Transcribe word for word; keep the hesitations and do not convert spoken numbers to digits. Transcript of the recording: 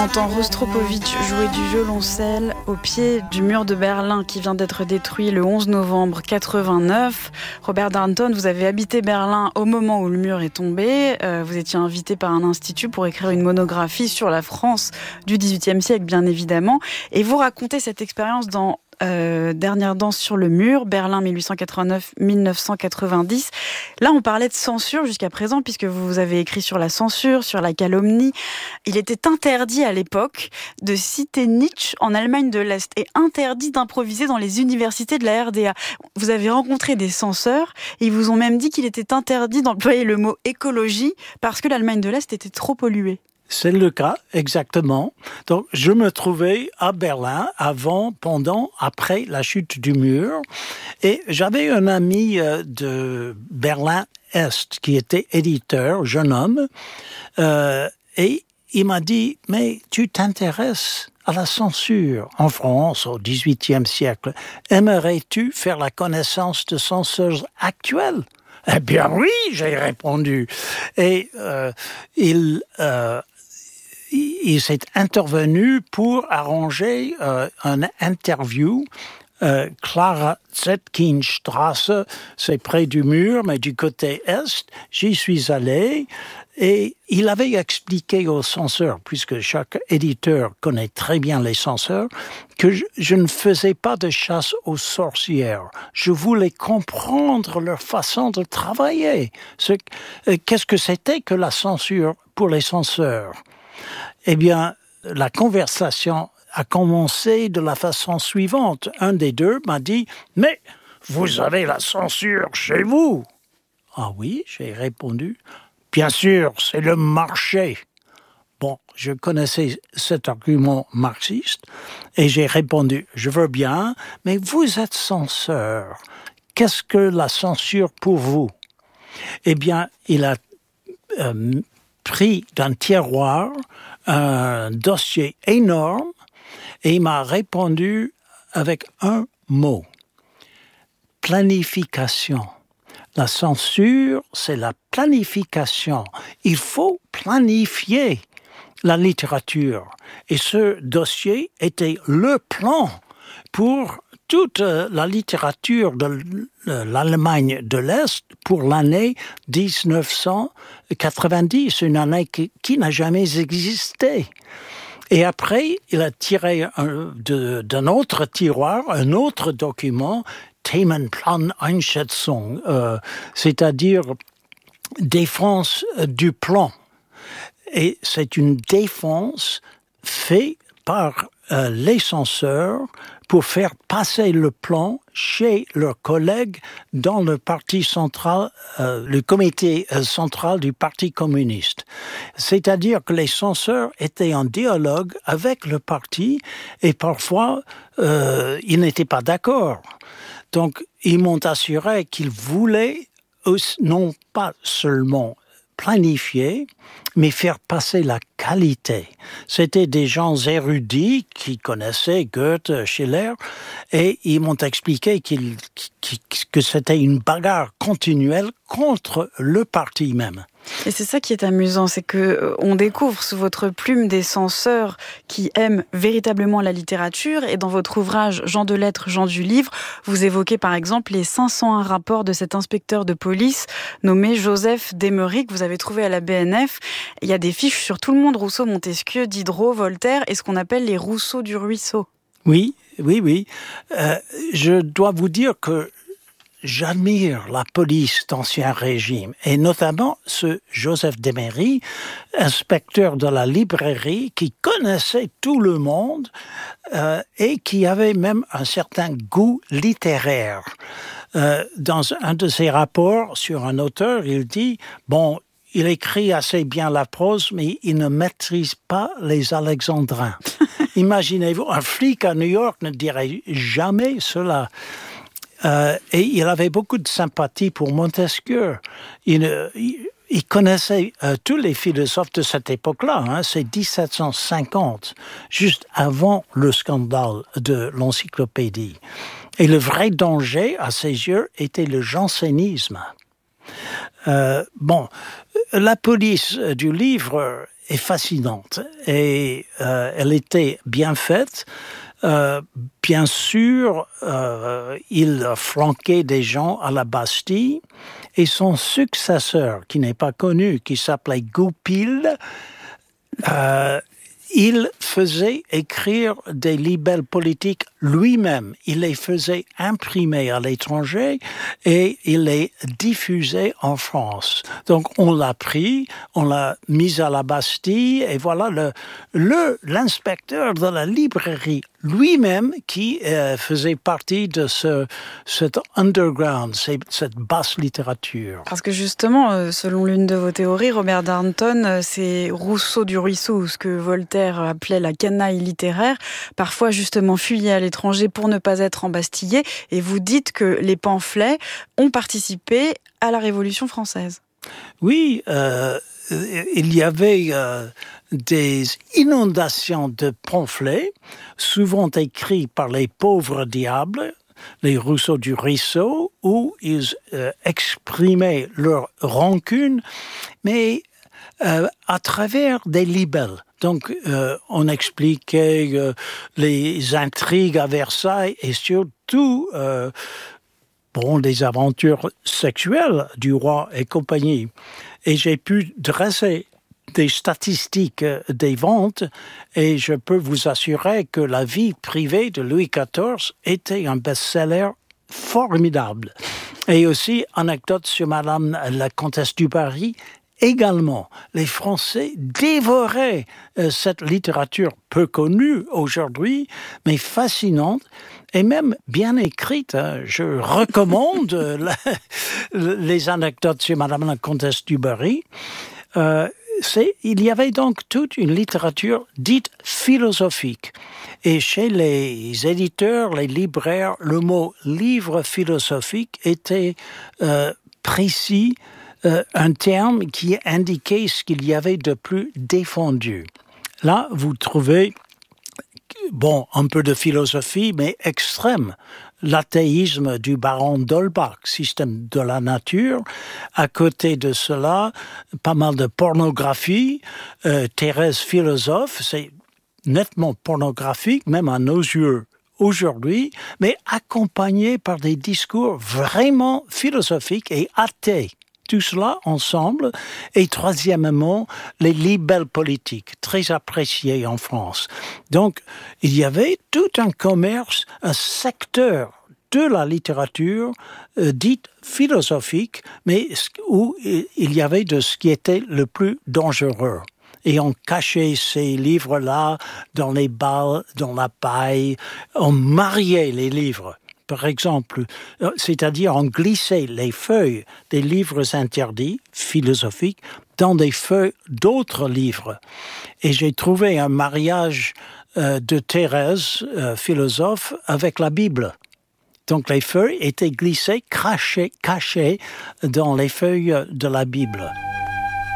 entend Rostropovitch jouer du violoncelle au pied du mur de Berlin qui vient d'être détruit le onze novembre quatre-vingt-neuf. Robert Darnton, vous avez habité Berlin au moment où le mur est tombé. Euh, vous étiez invité par un institut pour écrire une monographie sur la France du dix-huitième siècle, bien évidemment. Et vous racontez cette expérience dans Euh, Dernière danse sur le mur, Berlin mille huit cent quatre-vingt-neuf à mille neuf cent quatre-vingt-dix. Là, on parlait de censure jusqu'à présent, puisque vous avez écrit sur la censure, sur la calomnie. Il était interdit à l'époque de citer Nietzsche en Allemagne de l'Est et interdit d'improviser dans les universités de la R D A. Vous avez rencontré des censeurs et ils vous ont même dit qu'il était interdit d'employer le mot écologie parce que l'Allemagne de l'Est était trop polluée. C'est le cas, exactement. Donc, je me trouvais à Berlin avant, pendant, après la chute du mur. Et j'avais un ami de Berlin-Est qui était éditeur, jeune homme. Euh, et il m'a dit, mais tu t'intéresses à la censure en France au dix-huitième siècle. Aimerais-tu faire la connaissance de censeurs actuels? Eh bien oui, j'ai répondu. Et euh, il... Euh, il s'est intervenu pour arranger euh, une interview. Euh, Clara Zetkinstrasse, c'est près du mur, mais du côté est. J'y suis allé et il avait expliqué aux censeurs, puisque chaque éditeur connaît très bien les censeurs, que je, je ne faisais pas de chasse aux sorcières. Je voulais comprendre leur façon de travailler. Ce, euh, qu'est-ce que c'était que la censure pour les censeurs? Eh bien, la conversation a commencé de la façon suivante. Un des deux m'a dit « Mais vous avez la censure chez vous ?» Ah oui, j'ai répondu « Bien sûr, c'est le marché. » Bon, je connaissais cet argument marxiste et j'ai répondu « Je veux bien, mais vous êtes censeur. Qu'est-ce que la censure pour vous ?» Eh bien, il a euh, pris d'un tiroir un dossier énorme et il m'a répondu avec un mot. Planification. La censure, c'est la planification. Il faut planifier la littérature. Et ce dossier était le plan pour toute la littérature de l'Allemagne de l'Est pour l'année dix-neuf cent quatre-vingt-dix, une année qui, qui n'a jamais existé. Et après, il a tiré un, de, d'un autre tiroir un autre document, Themenplaneinschätzung, euh, c'est-à-dire défense du plan. Et c'est une défense faite par euh, les censeurs pour faire passer le plan chez leurs collègues dans le parti central, euh, le comité central du Parti communiste. C'est-à-dire que les censeurs étaient en dialogue avec le parti et parfois euh, ils n'étaient pas d'accord. Donc ils m'ont assuré qu'ils voulaient non pas seulement planifier, mais faire passer la qualité. C'était des gens érudits qui connaissaient Goethe, Schiller, et ils m'ont expliqué qu'ils, qu'ils, que c'était une bagarre continuelle contre le parti même. Et c'est ça qui est amusant, c'est que on découvre sous votre plume des censeurs qui aiment véritablement la littérature. Et dans votre ouvrage Jean de lettres, Jean du livre, vous évoquez par exemple les cinq cent un rapports de cet inspecteur de police nommé Joseph D'Emeric. Vous avez trouvé à la B N F. Il y a des fiches sur tout le monde, Rousseau, Montesquieu, Diderot, Voltaire, et ce qu'on appelle les Rousseau du ruisseau. Oui, oui, oui. Euh, je dois vous dire que j'admire la police d'Ancien Régime, et notamment ce Joseph D'Emeric, inspecteur de la librairie, qui connaissait tout le monde euh, et qui avait même un certain goût littéraire. Euh, dans un de ses rapports sur un auteur, il dit « Bon, il écrit assez bien la prose, mais il ne maîtrise pas les alexandrins. » Imaginez-vous, un flic à New York ne dirait jamais cela. Euh, et il avait beaucoup de sympathie pour Montesquieu. Il, il, il connaissait euh, tous les philosophes de cette époque-là. Hein, c'est dix-sept cent cinquante, juste avant le scandale de l'encyclopédie. Et le vrai danger, à ses yeux, était le jansénisme. Euh, bon, la police du livre est fascinante et euh, elle était bien faite. Euh, bien sûr, euh, il flanquait des gens à la Bastille et son successeur, qui n'est pas connu, qui s'appelait Goupil, euh, il faisait écrire des libelles politiques lui-même. Il les faisait imprimer à l'étranger et il les diffusait en France. Donc on l'a pris, on l'a mis à la Bastille et voilà le, le, l'inspecteur de la librairie lui-même qui euh, faisait partie de ce, cet underground, cette basse littérature. Parce que justement, selon l'une de vos théories, Robert Darnton, c'est Rousseau du ruisseau, ce que Voltaire appelait la canaille littéraire, parfois justement fuyait à l'étranger pour ne pas être embastillé, et vous dites que les pamphlets ont participé à la Révolution française. Oui, euh, il y avait euh, des inondations de pamphlets, souvent écrits par les pauvres diables, les Rousseau du ruisseau, où ils euh, exprimaient leur rancune, mais euh, à travers des libelles. Donc, euh, on expliquait euh, les intrigues à Versailles et surtout euh, bon, des aventures sexuelles du roi et compagnie. Et j'ai pu dresser des statistiques des ventes et je peux vous assurer que la vie privée de Louis quatorze était un best-seller formidable. Et aussi, anecdote sur Madame la Comtesse du Barry, également, les Français dévoraient euh, cette littérature peu connue aujourd'hui, mais fascinante et même bien écrite. Hein. Je recommande la, les anecdotes sur Madame la Comtesse du Barry. Euh, c'est, il y avait donc toute une littérature dite philosophique. Et chez les éditeurs, les libraires, le mot livre philosophique était euh, précis, Euh, un terme qui indiquait ce qu'il y avait de plus défendu. Là, vous trouvez, bon, un peu de philosophie, mais extrême. L'athéisme du baron d'Holbach, système de la nature. À côté de cela, pas mal de pornographie. Euh, Thérèse philosophe, c'est nettement pornographique, même à nos yeux. Aujourd'hui, mais accompagné par des discours vraiment philosophiques et athées. Tout cela ensemble. Et troisièmement, les libelles politiques, très appréciées en France. Donc, il y avait tout un commerce, un secteur de la littérature euh, dite philosophique, mais où il y avait de ce qui était le plus dangereux. Et on cachait ces livres-là dans les balles, dans la paille, on mariait les livres. Par exemple, c'est-à-dire on glissait les feuilles des livres interdits, philosophiques, dans des feuilles d'autres livres. Et j'ai trouvé un mariage euh, de Thérèse, euh, philosophe, avec la Bible. Donc les feuilles étaient glissées, cachées, cachées dans les feuilles de la Bible.